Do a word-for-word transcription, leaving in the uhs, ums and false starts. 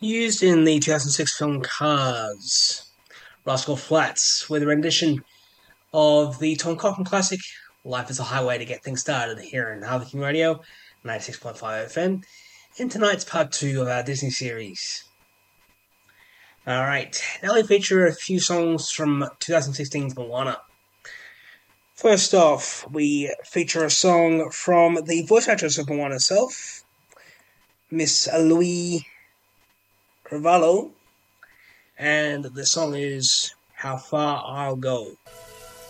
Used in the two thousand six film Cars, Rascal Flatts, with a rendition of the Tom Cochrane classic Life is a Highway to Get Things Started here in Harvey King Radio, ninety-six point five F M, in tonight's part two of our Disney series. Alright, now we feature a few songs from twenty sixteen's Moana. First off, we feature a song from the voice actress of Moana herself, Miss Louis Carvalho, and the song is How Far I'll Go.